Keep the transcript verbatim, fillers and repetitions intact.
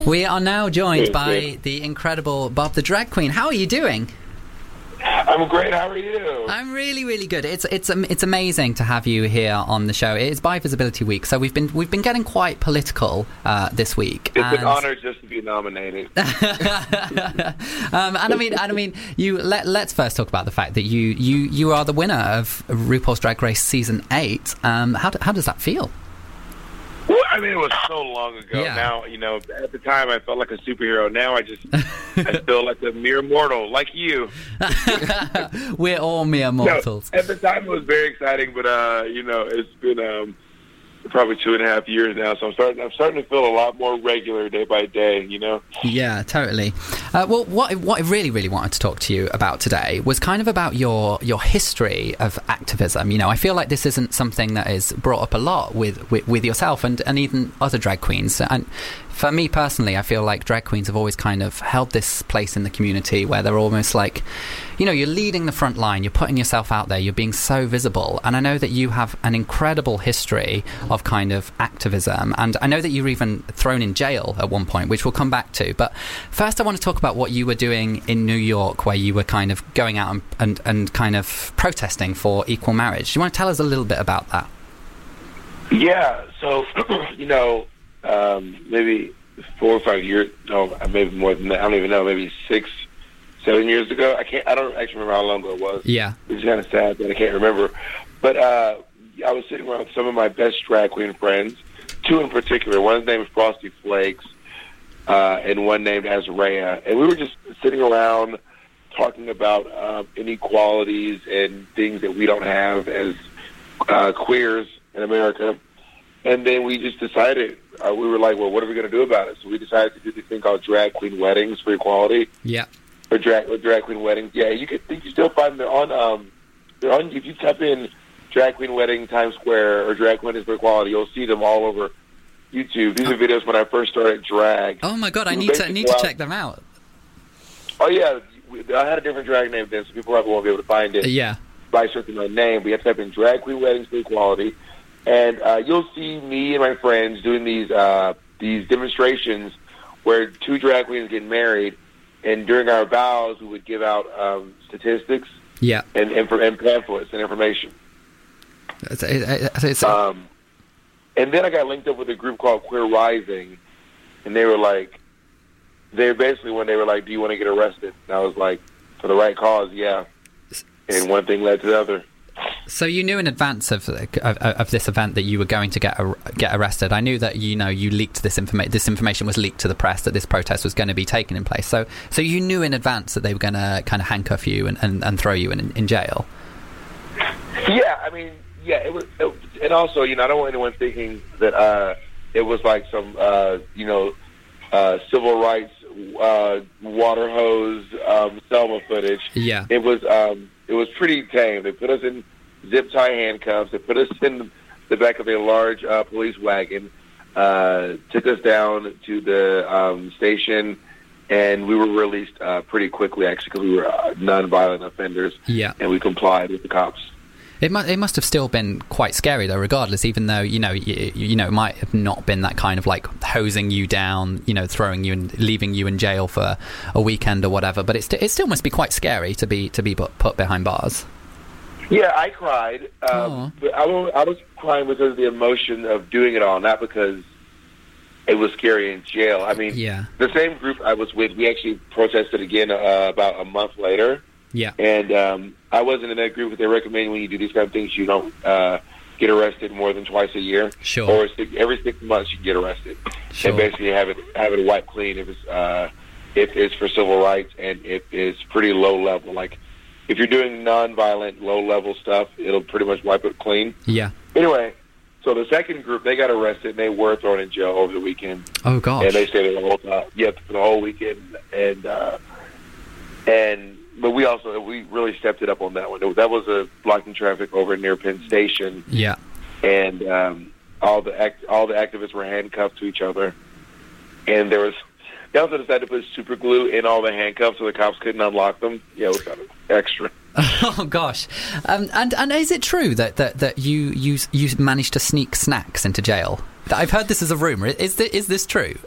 We are now joined by the incredible Bob the Drag Queen. How are you doing? I'm great. How are you? I'm really, really good. It's it's um, it's amazing to have you here on the show. It is Bi Visibility Week, so we've been we've been getting quite political uh, this week. It's and... an honor just to be nominated. um, and I mean, and I mean, you let let's first talk about the fact that you you you are the winner of RuPaul's Drag Race season eight. Um, how do, how does that feel? Well, I mean, it was so long ago. Yeah. Now, you know, at the time I felt like a superhero. Now I just I feel like a mere mortal, like you. We're all mere mortals. No, at the time it was very exciting, but uh, you know, it's been um, probably two and a half years now, so I'm starting. I'm starting to feel a lot more regular day by day. You know. Yeah, totally. Uh, well, what what I really, really wanted to talk to you about today was kind of about your your history of activism. You know, I feel like this isn't something that is brought up a lot with with, with yourself and, and even other drag queens. And for me personally, I feel like drag queens have always kind of held this place in the community where they're almost like, you know, you're leading the front line, you're putting yourself out there, you're being so visible. And I know that you have an incredible history of kind of activism. And I know that you were even thrown in jail at one point, which we'll come back to. But first, I want to talk about what you were doing in New York, where you were kind of going out and, and, and kind of protesting for equal marriage. Do you want to tell us a little bit about that? Yeah. So, you know, um, maybe four or five years, no, maybe more than that. I don't even know, maybe six, seven years ago. I can't, I don't actually remember how long ago it was. Yeah. It's kind of sad that I can't remember. But uh, I was sitting around with some of my best drag queen friends, two in particular. One's name is Frosty Flakes, uh, and one named Azarea. And we were just sitting around talking about uh, inequalities and things that we don't have as uh, queers in America. And then we just decided, uh, we were like, well, what are we going to do about it? So we decided to do this thing called Drag Queen Weddings for Equality. Yeah. Or drag, or drag Queen Weddings. Yeah, you can, you can still find them on, um, they're on, if you type in Drag Queen Wedding Times Square or Drag Queen for Equality, you'll see them all over YouTube. These are videos when I first started drag. Oh my God, I We need to basically need to go out- check them out. Oh yeah, we- I had a different drag name then, so people probably won't be able to find it. Yeah. By searching my name, but you have to type in Drag Queen Weddings for Equality, and uh, you'll see me and my friends doing these uh, these demonstrations where two drag queens get married, and during our vows, we would give out um, statistics Yeah. and, and, and pamphlets and information. It's, it's, it's, Um, and then I got linked up with a group called Queer Rising, and they were like, they basically when they were like, "Do you want to get arrested?" And I was like, "For the right cause, yeah." And one thing led to the other. So you knew in advance of, of of this event that you were going to get ar- get arrested. I knew that you know you leaked this information. This information was leaked to the press that this protest was going to be taken in place. So so you knew in advance that they were going to kind of handcuff you and, and, and throw you in in jail. Yeah, I mean, yeah, it was, it, and also, you know, I don't want anyone thinking that uh, it was like some, uh, you know, uh, civil rights uh, water hose um, Selma footage. Yeah. It was um, it was pretty tame. They put us in zip tie handcuffs. They put us in the back of a large uh, police wagon, uh, took us down to the um, station, and we were released uh, pretty quickly, actually, because we were uh, nonviolent offenders. Yeah. And we complied with the cops. It must, it must have still been quite scary, though, regardless, even though, you know, you, you know, it might have not been that kind of, like, hosing you down, you know, throwing you and leaving you in jail for a weekend or whatever. But it, st- it still must be quite scary to be to be put, put behind bars. Yeah, I cried. Um, Aw. but I was, I was crying because of the emotion of doing it all, not because it was scary in jail. I mean, Yeah. the same group I was with, we actually protested again uh, about a month later. Yeah. And um, I wasn't in that group, but they recommend when you do these kind of things, you don't uh, get arrested more than twice a year. Sure. Or six, every six months you get arrested. Sure. And basically have it have it wiped clean if it's uh, if it's for civil rights and if it's pretty low level. Like if you're doing nonviolent, low level stuff, it'll pretty much wipe it clean. Yeah. Anyway, so the second group, they got arrested and they were thrown in jail over the weekend. Oh, gosh. And they stayed there the whole time. Yep, for the whole weekend. And uh, and but we also we really stepped it up on that one. That was a blocking traffic over near Penn Station. Yeah. And um, all the act, all the activists were handcuffed to each other. And there was they also decided to put super glue in all the handcuffs so the cops couldn't unlock them. Yeah, it was kind of extra. Oh gosh, um, and and is it true that, that, that you, you you managed to sneak snacks into jail? I've heard this as a rumor. Is this, is this true?